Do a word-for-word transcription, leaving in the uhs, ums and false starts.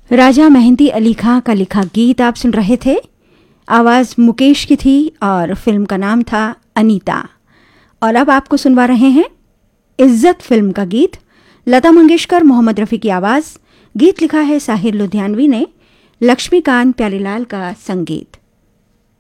राजा मेहंदी अली खां का लिखा गीत आप सुन रहे थे। आवाज़ मुकेश की थी और फिल्म का नाम था अनीता। और अब आपको सुनवा रहे हैं इज्जत फिल्म का गीत। लता मंगेशकर, मोहम्मद रफ़ी की आवाज़। गीत लिखा है साहिर लुधियानवी ने, लक्ष्मीकांत प्यारीलाल का संगीत।